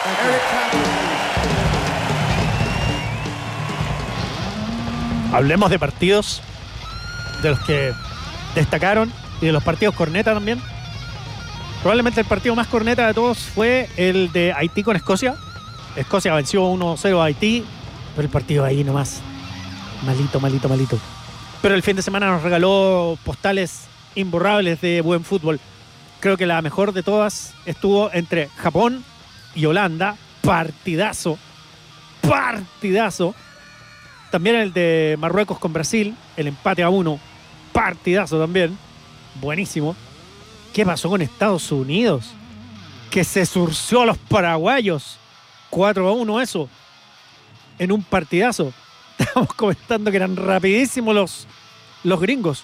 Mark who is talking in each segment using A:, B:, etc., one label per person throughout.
A: Hablemos de partidos de los que destacaron y de los partidos corneta también. Probablemente el partido más corneta de todos fue el de Haití con Escocia. Escocia venció 1-0 a Haití, pero el partido ahí nomás. Malito. Pero el fin de semana nos regaló postales imborrables de buen fútbol. Creo que la mejor de todas estuvo entre Japón y Holanda. Partidazo. También el de Marruecos con Brasil, el empate a 1. Partidazo también. Buenísimo. ¿Qué pasó con Estados Unidos? Que se surció a los paraguayos. 4-1 eso. En un partidazo. Estábamos comentando que eran rapidísimos los gringos.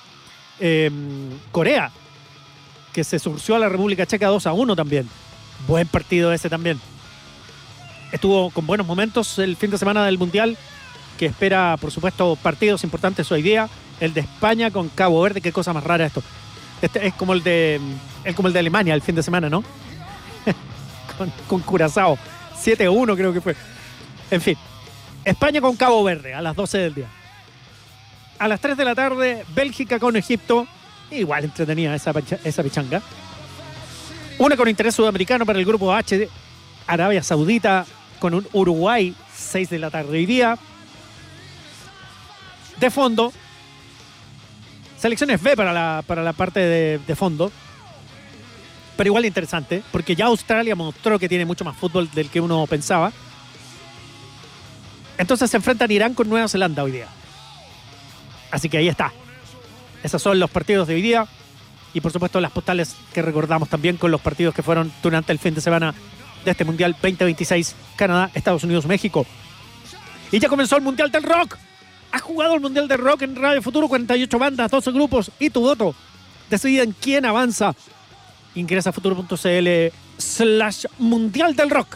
A: Corea, que se surció a la República Checa 2-1 también. Buen partido ese también. Estuvo con buenos momentos el fin de semana del Mundial, que espera, por supuesto, partidos importantes hoy día. El de España con Cabo Verde, qué cosa más rara esto. Este es como el de Alemania el fin de semana, ¿no? con Curazao. 7-1 creo que fue. En fin, España con Cabo Verde a las 12 del día. A las 3 de la tarde, Bélgica con Egipto. Igual entretenida esa pichanga. Una con interés sudamericano para el grupo H. Arabia Saudita con un Uruguay, 6 de la tarde hoy día. De fondo, selecciones B para la parte de fondo. Pero igual interesante, porque ya Australia mostró que tiene mucho más fútbol del que uno pensaba. Entonces se enfrentan Irán con Nueva Zelanda hoy día. Así que ahí está. Esos son los partidos de hoy día. Y por supuesto las postales que recordamos también con los partidos que fueron durante el fin de semana de este Mundial 2026. Canadá, Estados Unidos, México. Y ya comenzó el Mundial del Rock. ¿Has jugado el Mundial del Rock en Radio Futuro? 48 bandas, 12 grupos y tu voto. Deciden quién avanza. Ingresa a futuro.cl/Mundial del Rock.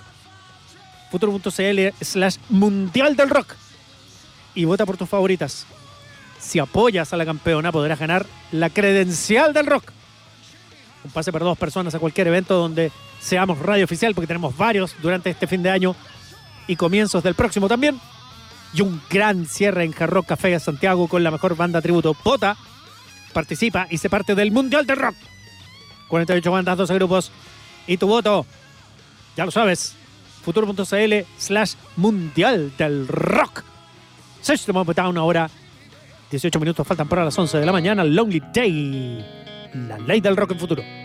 A: Futuro.cl/Mundial del Rock. Y vota por tus favoritas. Si apoyas a la campeona, podrás ganar la credencial del rock. Un pase para 2 personas a cualquier evento donde seamos radio oficial, porque tenemos varios durante este fin de año y comienzos del próximo también. Y un gran cierre en Hard Rock Café de Santiago con la mejor banda tributo. Vota, participa y se parte del Mundial del Rock. 48 bandas, 12 grupos y tu voto. Ya lo sabes. Futuro.cl/Mundial del Rock. 6 de una hora. 18 minutos faltan para las 11 de la mañana. Lonely Day. La ley del rock en futuro.